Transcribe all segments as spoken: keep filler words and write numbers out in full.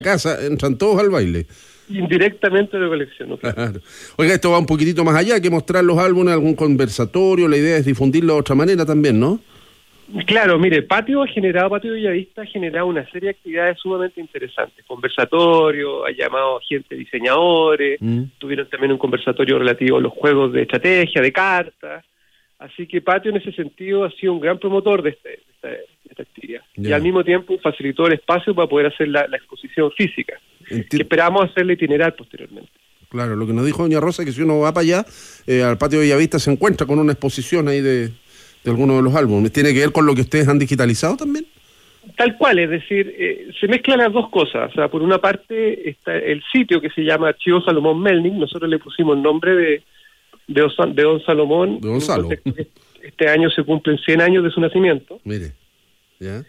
casa, entran todos al baile. Indirectamente lo colecciono. Claro. Oiga, esto va un poquitito más allá que mostrar los álbumes, algún conversatorio, la idea es difundirlo de otra manera también, ¿no? Claro, mire, Patio ha generado, Patio Bellavista ha generado una serie de actividades sumamente interesantes. Conversatorio, ha llamado gente diseñadores, mm. tuvieron también un conversatorio relativo a los juegos de estrategia, de cartas. Así que Patio en ese sentido ha sido un gran promotor de, este, de, esta, de esta actividad. Yeah. Y al mismo tiempo facilitó el espacio para poder hacer la, la exposición física, Enti- que esperamos hacerla itinerar posteriormente. Claro, lo que nos dijo doña Rosa es que si uno va para allá, eh, al Patio Bellavista se encuentra con una exposición ahí de... de algunos de los álbumes. ¿Tiene que ver con lo que ustedes han digitalizado también? Tal cual, es decir, eh, se mezclan las dos cosas. O sea, por una parte está el sitio que se llama Archivo Salomón Melnik, nosotros le pusimos el nombre de, de, Don, de Don Salomón. De Don Salo. Este año se cumplen cien años de su nacimiento. Mire, ya.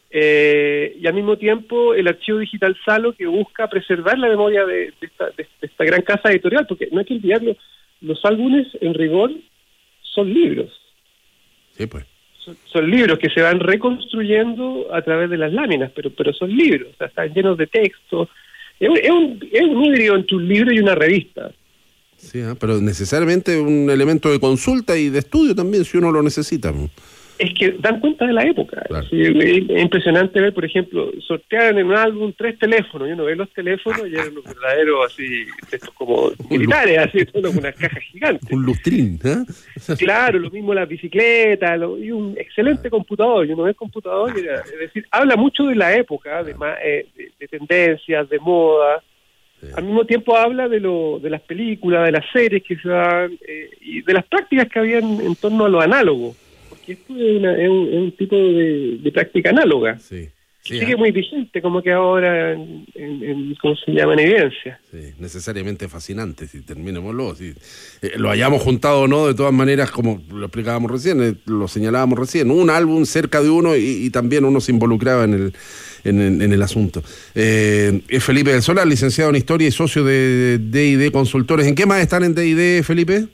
Eh, y al mismo tiempo el Archivo Digital Salo, que busca preservar la memoria de, de, esta, de, de esta gran casa editorial, porque no hay que olvidarlo, los álbumes en rigor son libros. Sí, pues. Son, son libros que se van reconstruyendo a través de las láminas, pero pero son libros, o sea, están llenos de texto. Es un, es un, es un híbrido entre un libro y una revista. Sí, ¿eh? Pero necesariamente un elemento de consulta y de estudio también, si uno lo necesita. Es que dan cuenta de la época. Claro. Sí, es impresionante ver, por ejemplo, sortearon en un álbum tres teléfonos, y uno ve los teléfonos y eran los verdaderos, así, estos como militares, así, todo con unas cajas gigantes. Un lustrín, ¿eh? Claro, lo mismo las bicicletas, lo, y un excelente computador, y uno ve el computador, y, es decir, habla mucho de la época, de, eh, de, de tendencias, de moda. Sí. Al mismo tiempo habla de lo de las películas, de las series que se dan, eh, y de las prácticas que habían en torno a lo análogo. Esto es, una, es, un, es un tipo de, de práctica análoga. Sí. Sí, sigue ¿eh? Muy vigente, como que ahora, en, en, en, ¿cómo se llama? En evidencia. Sí, necesariamente fascinante, si terminémoslo. Si, eh, lo hayamos juntado o no, de todas maneras, como lo explicábamos recién, eh, lo señalábamos recién, un álbum cerca de uno y, y también uno se involucraba en el, en, en, en el asunto. Eh, es Felipe del Solar, licenciado en Historia y socio de D y D Consultores. ¿En qué más están en D y D, Felipe?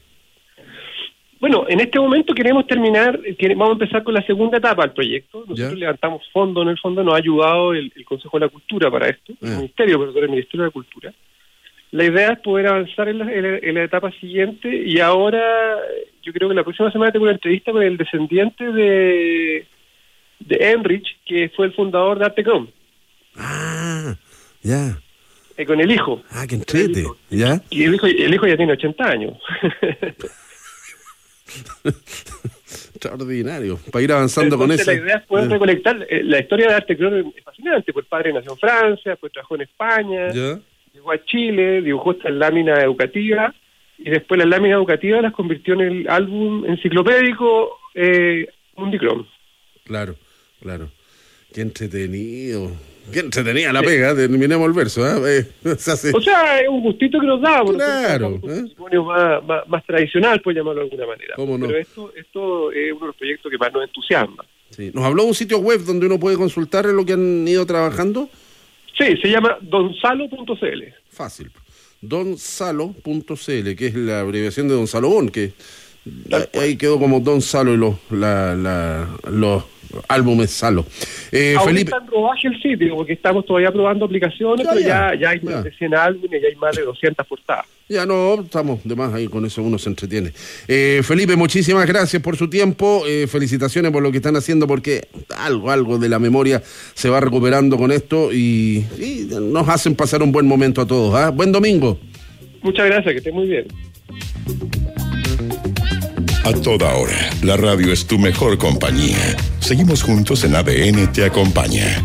Bueno, en este momento queremos terminar, vamos a empezar con la segunda etapa del proyecto. Nosotros ¿Ya? levantamos fondos, en el fondo nos ha ayudado el, el Consejo de la Cultura para esto, el ah. Ministerio, perdón, el Ministerio de la Cultura. La idea es poder avanzar en la, en, la, en la etapa siguiente, y ahora yo creo que la próxima semana tengo una entrevista con el descendiente de, de Enrich, que fue el fundador de Artecom. Ah, ya. Eh, con el hijo. Ah, que entrete, ¿ya? Y el hijo, el hijo ya tiene ochenta años. Extraordinario, para ir avanzando. Entonces, con eso. La idea es poder eh. recolectar eh, la historia de Artecom, es fascinante, pues el padre nació en Francia, después trabajó en España, ¿Ya? llegó a Chile, dibujó esta lámina educativa, y después las láminas educativas las convirtió en el álbum enciclopédico eh, Mundicrom. Claro, claro. Qué entretenido. Qué entretenida la pega, terminemos el verso, ¿eh? Eh, hace... O sea, es un gustito que nos damos. Claro. ¿no? Un testimonio más, más, más tradicional, por llamarlo de alguna manera. ¿Cómo no? Pero esto, esto es uno de los proyectos que más nos entusiasma. Sí. ¿Nos habló de un sitio web donde uno puede consultar lo que han ido trabajando? Sí, se llama donsalo punto c l. Fácil. donsalo punto c l, que es la abreviación de Don Salomón, que ahí quedó como Don Salo y los, la, la, los álbumes Salo. Eh, Ahora Felipe... está en rodaje el sitio, porque estamos todavía probando aplicaciones, ya, pero ya, ya hay más ya. de cien álbumes y ya hay más de doscientas portadas. Ya no, estamos de más ahí, con eso uno se entretiene. Eh, Felipe, muchísimas gracias por su tiempo, eh, felicitaciones por lo que están haciendo, porque algo, algo de la memoria se va recuperando con esto y, y nos hacen pasar un buen momento a todos. ¿eh? Buen domingo. Muchas gracias, que esté muy bien. A toda hora, la radio es tu mejor compañía. Seguimos juntos en A D N Te Acompaña.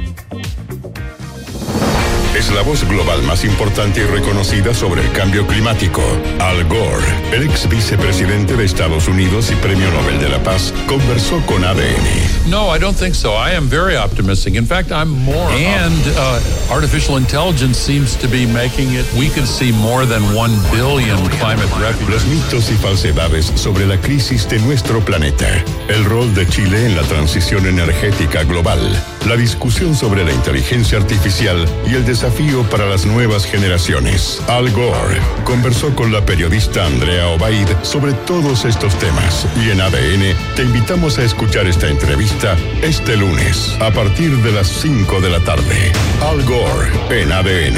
Es la voz global más importante y reconocida sobre el cambio climático. Al Gore, el ex vicepresidente de Estados Unidos y Premio Nobel de la Paz, conversó con A D N. No, I don't think so. I am very optimistic. In fact, I'm more. And uh, artificial intelligence seems to be making it. We could see more than one billion climate refugees. Los mitos y falsedades sobre la crisis de nuestro planeta. El rol de Chile en la transición energética global. La discusión sobre la inteligencia artificial y el desarrollo desafío para las nuevas generaciones. Al Gore conversó con la periodista Andrea Obaid sobre todos estos temas y en A D N te invitamos a escuchar esta entrevista este lunes a partir de las cinco de la tarde. Al Gore en A D N.